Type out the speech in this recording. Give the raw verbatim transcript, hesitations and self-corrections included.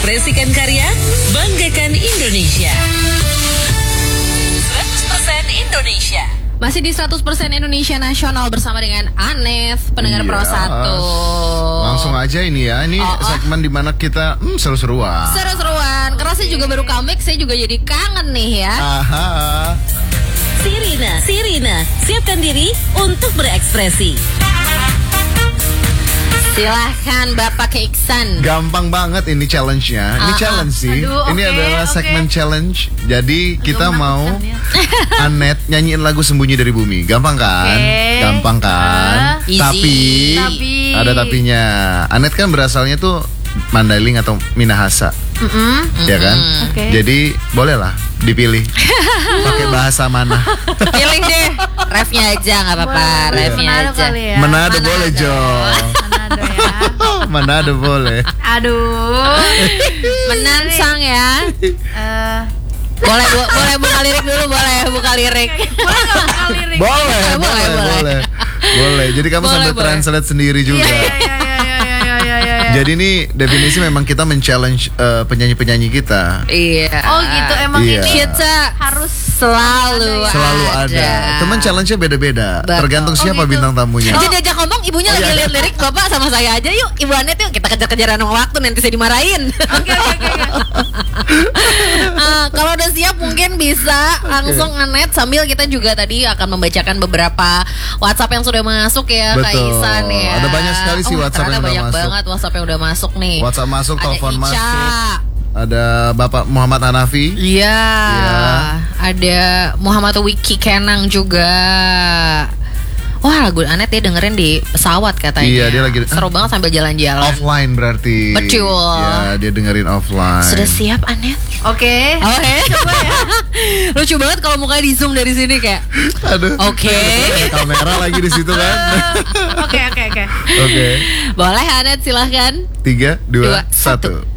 mengekspresikan karya, banggakan Indonesia. seratus persen Indonesia. Masih di seratus persen Indonesia Nasional bersama dengan Aneth, pendengar Iya. Pro satu. Langsung aja ini ya. Ini Oh, oh. segmen dimana kita hmm, seru-seruan. Seru-seruan. Karena saya juga baru comeback, saya juga jadi kangen nih ya. Aha. Sirina, Sirina, siapkan diri untuk berekspresi. Silahkan Bapak Keiksan. Gampang banget ini challenge-nya. Ini Ah, challenge sih. Aduh, ini oke, adalah oke. segmen challenge. Jadi kita mau menakutkan Aneth nyanyiin lagu Sembunyi dari Bumi. Gampang kan? Oke. Gampang kan? Ah, easy. Tapi, Tapi. ada tapinya. Aneth kan berasalnya tuh Mandailing atau Minahasa. Ya kan? Oke. Jadi bolehlah dipilih pakai bahasa mana. Pilih deh. Refnya aja nggak apa-apa. Boleh, boleh. Refnya Manado aja. kali ya. Manado Manado. boleh, Jo. Manado ya. Manado boleh. Aduh. Menansang ya. Eh, Boleh bu- boleh buka lirik dulu, boleh buka lirik. boleh nggak buka lirik? Boleh, Boleh, boleh, boleh. boleh. Boleh. Jadi kamu Boleh, sambil boleh. translate sendiri juga. Iya, iya, iya, iya, iya, iya, iya, iya. Jadi ini definisi memang kita men-challenge eh, penyanyi-penyanyi kita. Iya. Oh gitu, emang Iya. ini Kita harus selalu Selalu ada. Teman challenge-nya beda-beda. Betul. Tergantung Oh, siapa gitu. bintang tamunya. Jadi diajak ngomong, ibunya Oh, lagi iya. lihat lirik, bapak sama saya aja yuk. Ibu Anet yuk, kita kejar-kejaran sama waktu, nanti saya dimarahin. Oke, oke, oke, oke. Ah, kalau udah siap mungkin bisa langsung Anet, sambil kita juga tadi akan membacakan beberapa WhatsApp yang sudah masuk ya, Kak Betul. Isan ya. Ada banyak sekali sih Oh, WhatsApp ternyata yang udah banyak masuk. banget WhatsApp yang udah masuk nih. WhatsApp masuk, Ada telepon Ica. masuk. Ada Bapak Muhammad Hanafi. Iya. Iya. Ada Muhammad Wiki Kenang juga. Wah, lagu Anet dia dengerin di pesawat katanya. Iya, dia lagi- seru banget sambil jalan-jalan. Offline berarti. Betul. Ya, dia dengerin offline. Sudah siap Anet? Oke. Oke. Coba ya. Lucu banget kalau mukanya di zoom dari sini kayak. Aduh. Oke. Ada kamera lagi di situ kan. Oke, oke, oke. Oke. Boleh Anet silahkan. Tiga, Dua, dua, satu.